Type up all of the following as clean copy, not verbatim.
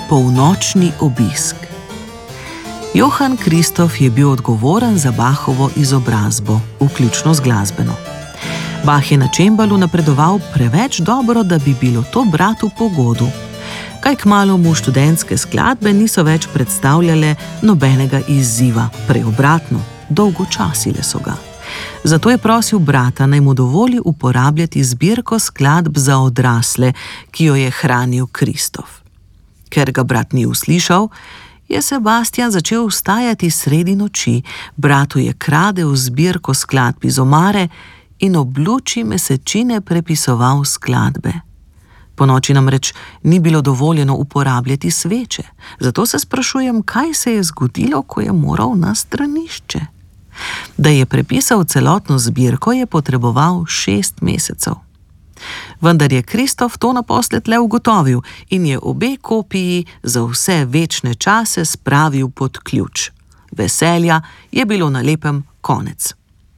Polnočni obisk. Johann Christoph je bil odgovoren za Bachovo izobrazbo, vključno z glasbeno. Bach je na čembalu napredoval preveč dobro, da bi bilo to bratu po godu. Kaj kmalu mu študentske skladbe niso več predstavljale nobenega izziva, prej obratno, dolgočasile so ga. Zato je prosil brata, naj mu dovoli uporabljati zbirko skladb za odrasle, ki jo je hranil Christoph. Ker ga brat ni uslišal, je Sebastian začel vstajati sredi noči, bratu je kradel zbirko skladb iz omare in ob luči mesečine prepisoval skladbe. Ponoči namreč ni bilo dovoljeno uporabljati sveče, zato se sprašujem, kaj se je zgodilo, ko je moral na stranišče. Da je prepisal celotno zbirko, je potreboval 6 mesecev. Vendar je Christoph to naposled le ugotovil in je obe kopiji za vse večne čase spravil pod ključ. Veselja je bilo na lepem konec.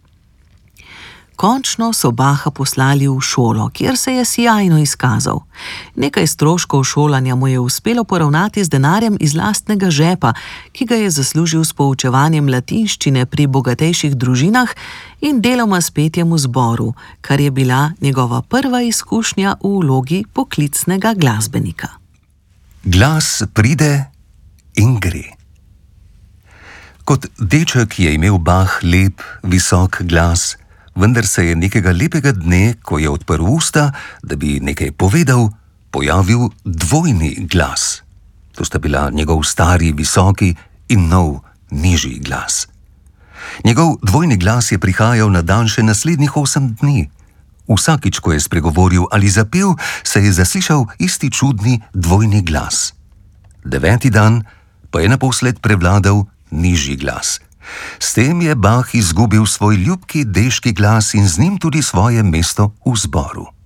Končno so Bacha poslali v šolo, kjer se je sijajno izkazal. Nekaj stroškov šolanja mu je uspelo poravnati z denarjem iz lastnega žepa, ki ga je zaslužil s poučevanjem latinščine pri bogatejših družinah in deloma s petjem v zboru, kar je bila njegova prva izkušnja v vlogi poklicnega glasbenika. Glas pride in gre. Kot deček je imel Bach lep, visok glas, vendar se je nekega lepega dne, ko je odprl usta, da bi nekaj povedal, pojavil dvojni glas. To sta bila njegov stari, visoki in nov, nižji glas. Njegov dvojni glas je prihajal na dan še naslednjih 8 dni. Vsakič, ko je spregovoril ali zapel, se je zaslišal isti čudni dvojni glas. 9. dan pa je naposled prevladal nižji glas. S tem je Bach izgubil svoj ljubki deški glas in z njim tudi svoje mesto v zboru.